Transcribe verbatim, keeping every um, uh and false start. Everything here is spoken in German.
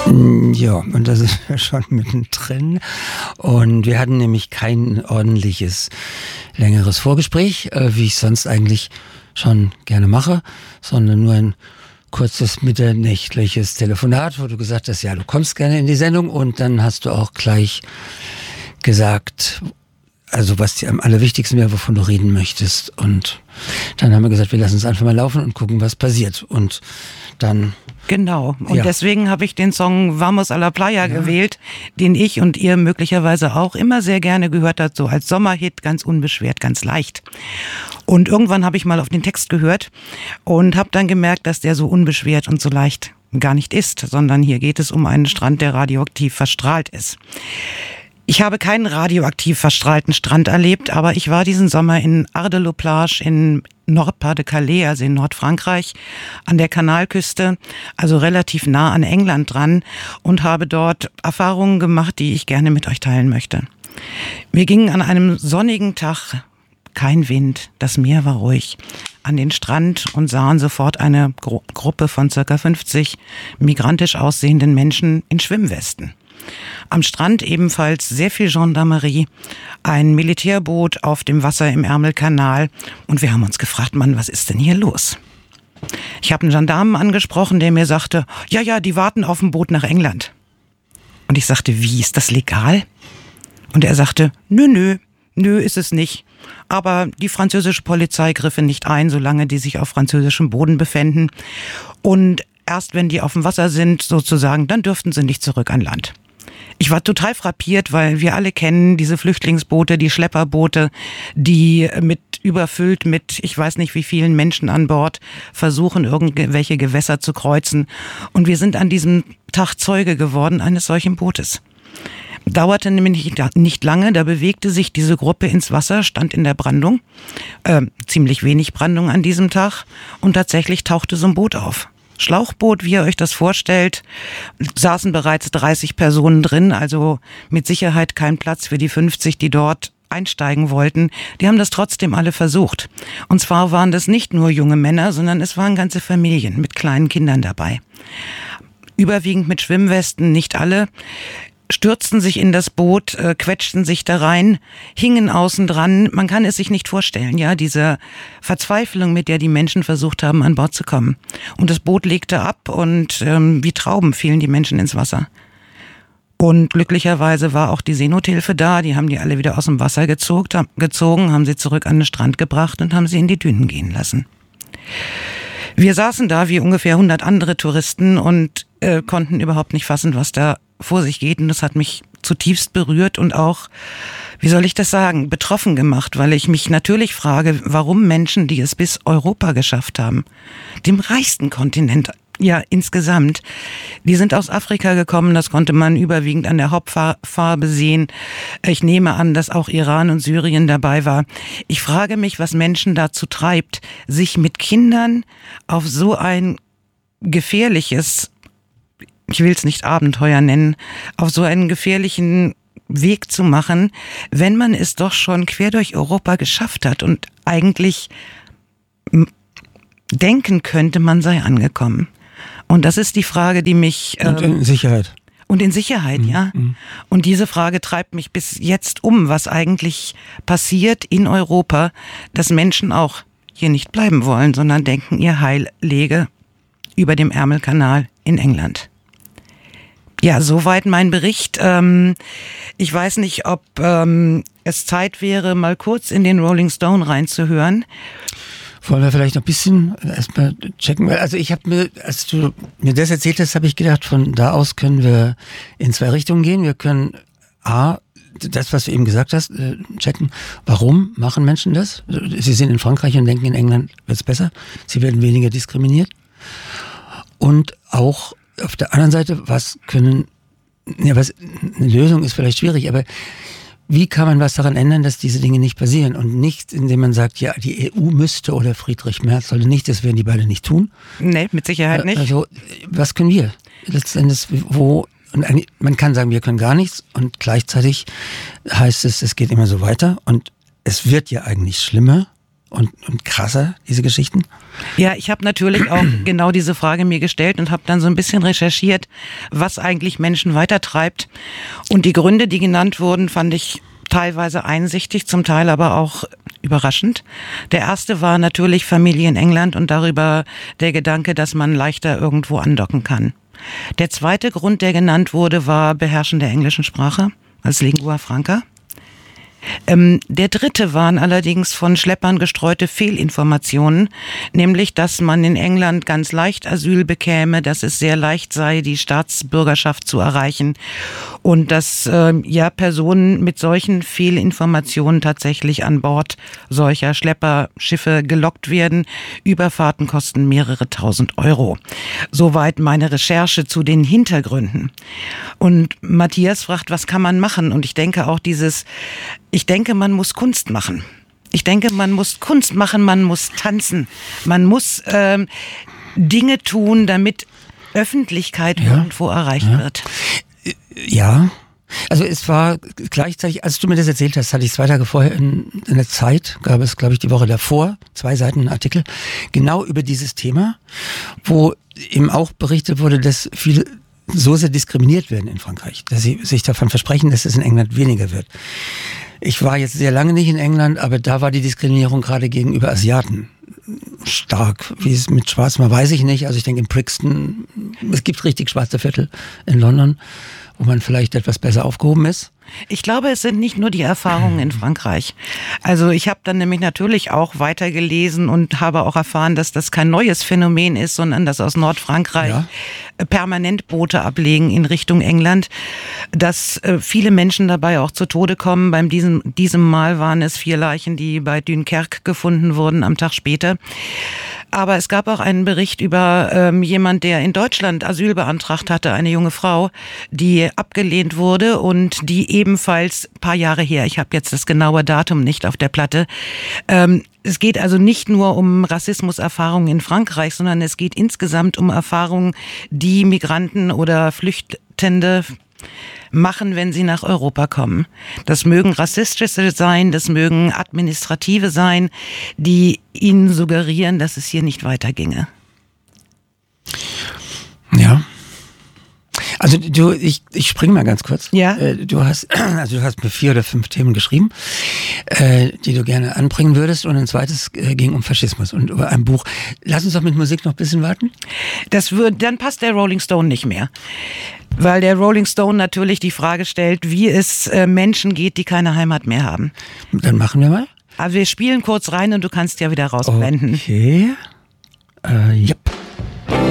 Ja, und da sind wir schon mittendrin. Und wir hatten nämlich kein ordentliches, längeres Vorgespräch, äh, wie ich sonst eigentlich schon gerne mache, sondern nur ein kurzes mitternächtliches Telefonat, wo du gesagt hast, ja, du kommst gerne in die Sendung, und dann hast du auch gleich gesagt, also was dir am allerwichtigsten wäre, wovon du reden möchtest. Und dann haben wir gesagt, wir lassen es einfach mal laufen und gucken, was passiert. Und dann... Genau. Und ja. deswegen habe ich den Song Vamos a la Playa ja. gewählt, den ich und ihr möglicherweise auch immer sehr gerne gehört habt, so als Sommerhit, ganz unbeschwert, ganz leicht. Und irgendwann habe ich mal auf den Text gehört und habe dann gemerkt, dass der so unbeschwert und so leicht gar nicht ist, sondern hier geht es um einen Strand, der radioaktiv verstrahlt ist. Ich habe keinen radioaktiv verstrahlten Strand erlebt, aber ich war diesen Sommer in Ardeloplage in Nord-Pas-de-Calais, also in Nordfrankreich, an der Kanalküste, also relativ nah an England dran, und habe dort Erfahrungen gemacht, die ich gerne mit euch teilen möchte. Wir gingen an einem sonnigen Tag, kein Wind, das Meer war ruhig, an den Strand und sahen sofort eine Gru- Gruppe von circa fünfzig migrantisch aussehenden Menschen in Schwimmwesten. Am Strand ebenfalls sehr viel Gendarmerie, ein Militärboot auf dem Wasser im Ärmelkanal, und wir haben uns gefragt, Mann, was ist denn hier los? Ich habe einen Gendarmen angesprochen, der mir sagte, ja, ja, die warten auf ein Boot nach England. Und ich sagte, wie, ist das legal? Und er sagte, nö, nö, nö ist es nicht. Aber die französische Polizei griffe nicht ein, solange die sich auf französischem Boden befänden. Und erst wenn die auf dem Wasser sind, sozusagen, dann dürften sie nicht zurück an Land. Ich war total frappiert, weil wir alle kennen diese Flüchtlingsboote, die Schlepperboote, die mit überfüllt mit, ich weiß nicht wie vielen Menschen an Bord, versuchen, irgendwelche Gewässer zu kreuzen. Und wir sind an diesem Tag Zeuge geworden eines solchen Bootes. Dauerte nämlich nicht lange, da bewegte sich diese Gruppe ins Wasser, stand in der Brandung, äh, ziemlich wenig Brandung an diesem Tag, und tatsächlich tauchte so ein Boot auf. Schlauchboot, wie ihr euch das vorstellt, saßen bereits dreißig Personen drin, also mit Sicherheit kein Platz für die fünfzig, die dort einsteigen wollten. Die haben das trotzdem alle versucht. Und zwar waren das nicht nur junge Männer, sondern es waren ganze Familien mit kleinen Kindern dabei. Überwiegend mit Schwimmwesten, nicht alle. Stürzten sich in das Boot, äh, quetschten sich da rein, hingen außen dran. Man kann es sich nicht vorstellen, ja, diese Verzweiflung, mit der die Menschen versucht haben, an Bord zu kommen. Und das Boot legte ab, und ähm, wie Trauben fielen die Menschen ins Wasser. Und glücklicherweise war auch die Seenothilfe da. Die haben die alle wieder aus dem Wasser gezogen, gezogen, haben sie zurück an den Strand gebracht und haben sie in die Dünen gehen lassen. Wir saßen da wie ungefähr hundert andere Touristen und äh, konnten überhaupt nicht fassen, was da vor sich geht, und das hat mich zutiefst berührt und auch, wie soll ich das sagen, betroffen gemacht, weil ich mich natürlich frage, warum Menschen, die es bis Europa geschafft haben, dem reichsten Kontinent, ja insgesamt, die sind aus Afrika gekommen, das konnte man überwiegend an der Hauptfarbe sehen. Ich nehme an, dass auch Iran und Syrien dabei war. Ich frage mich, was Menschen dazu treibt, sich mit Kindern auf so ein gefährliches, ich will es nicht Abenteuer nennen, auf so einen gefährlichen Weg zu machen, wenn man es doch schon quer durch Europa geschafft hat und eigentlich denken könnte, man sei angekommen. Und das ist die Frage, die mich... Und in Sicherheit. Und in Sicherheit, mhm. ja. Und diese Frage treibt mich bis jetzt um, was eigentlich passiert in Europa, dass Menschen auch hier nicht bleiben wollen, sondern denken, ihr Heil läge über dem Ärmelkanal in England. Ja, soweit mein Bericht. Ähm, ich weiß nicht, ob ähm, es Zeit wäre, mal kurz in den Rolling Stone reinzuhören. Wollen wir vielleicht noch ein bisschen erstmal checken? Also ich habe mir, als du mir das erzählt hast, habe ich gedacht, von da aus können wir in zwei Richtungen gehen. Wir können A, das, was du eben gesagt hast, checken. Warum machen Menschen das? Sie sind in Frankreich und denken, in England wird es besser. Sie werden weniger diskriminiert. Und auch auf der anderen Seite, was können, ja, was, eine Lösung ist vielleicht schwierig, aber wie kann man was daran ändern, dass diese Dinge nicht passieren? Und nicht, indem man sagt, ja, die E U müsste oder Friedrich Merz sollte nicht, das werden die beide nicht tun. Nee, mit Sicherheit nicht. Also, was können wir? Letztendlich, wo, und man kann sagen, wir können gar nichts, und gleichzeitig heißt es, es geht immer so weiter, und es wird ja eigentlich schlimmer. und, und krasser, diese Geschichten? Ja, ich habe natürlich auch genau diese Frage mir gestellt und habe dann so ein bisschen recherchiert, was eigentlich Menschen weitertreibt. Und die Gründe, die genannt wurden, fand ich teilweise einsichtig, zum Teil aber auch überraschend. Der erste war natürlich Familie in England und darüber der Gedanke, dass man leichter irgendwo andocken kann. Der zweite Grund, der genannt wurde, war Beherrschen der englischen Sprache als Lingua Franca. Ähm, der dritte waren allerdings von Schleppern gestreute Fehlinformationen, nämlich, dass man in England ganz leicht Asyl bekäme, dass es sehr leicht sei, die Staatsbürgerschaft zu erreichen und dass äh, ja Personen mit solchen Fehlinformationen tatsächlich an Bord solcher Schlepperschiffe gelockt werden. Überfahrten kosten mehrere tausend Euro. Soweit meine Recherche zu den Hintergründen. Und Matthias fragt, was kann man machen? Und ich denke auch dieses Ich denke, man muss Kunst machen. Ich denke, man muss Kunst machen, man muss tanzen. Man muss ähm, Dinge tun, damit Öffentlichkeit ja. irgendwo erreicht ja. wird. Ja, also es war gleichzeitig, als du mir das erzählt hast, hatte ich zwei Tage vorher in, in der Zeit, gab es, glaube ich, die Woche davor, zwei Seiten Artikel, genau über dieses Thema, wo eben auch berichtet wurde, dass viele so sehr diskriminiert werden in Frankreich, dass sie sich davon versprechen, dass es in England weniger wird. Ich war jetzt sehr lange nicht in England, aber da war die Diskriminierung gerade gegenüber Asiaten stark. Wie es mit Schwarzen war, weiß ich nicht. Also ich denke in Brixton, es gibt richtig schwarze Viertel in London, wo man vielleicht etwas besser aufgehoben ist. Ich glaube, es sind nicht nur die Erfahrungen in Frankreich. Also ich habe dann nämlich natürlich auch weitergelesen und habe auch erfahren, dass das kein neues Phänomen ist, sondern dass aus Nordfrankreich ja. permanent Boote ablegen in Richtung England, dass viele Menschen dabei auch zu Tode kommen. Beim diesem, diesem Mal waren es vier Leichen, die bei Dunkerque gefunden wurden am Tag später. Aber es gab auch einen Bericht über ähm, jemand, der in Deutschland Asyl beantragt hatte, eine junge Frau, die abgelehnt wurde und die ebenfalls ein paar Jahre her, ich habe jetzt das genaue Datum nicht auf der Platte, ähm, es geht also nicht nur um Rassismuserfahrungen in Frankreich, sondern es geht insgesamt um Erfahrungen, die Migranten oder Flüchtende machen, wenn sie nach Europa kommen. Das mögen rassistische sein, das mögen administrative sein, die ihnen suggerieren, dass es hier nicht weiterginge. Ja. Also du, ich, ich springe mal ganz kurz. Ja. Du hast, also du hast mir vier oder fünf Themen geschrieben, äh, die du gerne anbringen würdest, und ein zweites äh, ging um Faschismus und über ein Buch. Lass uns doch mit Musik noch ein bisschen warten. Das wird, dann passt der Rolling Stone nicht mehr. Weil der Rolling Stone natürlich die Frage stellt, wie es äh, Menschen geht, die keine Heimat mehr haben. Dann machen wir mal. Also wir spielen kurz rein und du kannst ja wieder rausblenden. Okay. Äh, yep.